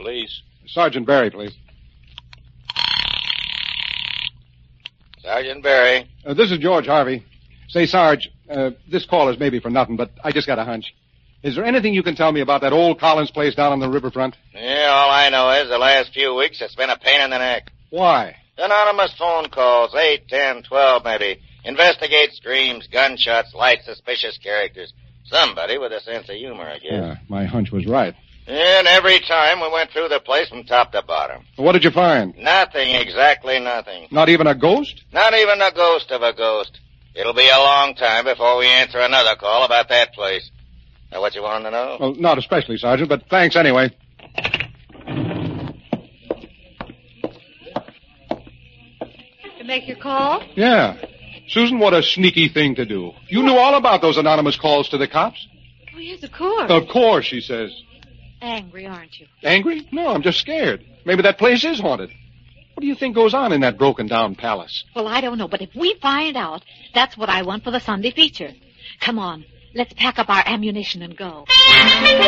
Police. Sergeant Barry, please. Sergeant Barry. This is George Harvey. Say, Sarge, this call is maybe for nothing, but I just got a hunch. Is there anything you can tell me about that old Collins place down on the riverfront? Yeah, all I know is the last few weeks it's been a pain in the neck. Why? Anonymous phone calls, 8, 10, 12 maybe. Investigate screams, gunshots, light suspicious characters. Somebody with a sense of humor, I guess. Yeah, my hunch was right. And every time we went through the place from top to bottom. What did you find? Nothing, exactly nothing. Not even a ghost? Not even a ghost of a ghost. It'll be a long time before we answer another call about that place. Now, what you wanted to know? Well, not especially, Sergeant, but thanks anyway. To make your call? Yeah. Susan, what a sneaky thing to do. You knew all about those anonymous calls to the cops? Oh, yes, of course. Of course, she says. Angry, aren't you? Angry? No, I'm just scared. Maybe that place is haunted. What do you think goes on in that broken-down palace? Well, I don't know, but if we find out, that's what I want for the Sunday feature. Come on, let's pack up our ammunition and go.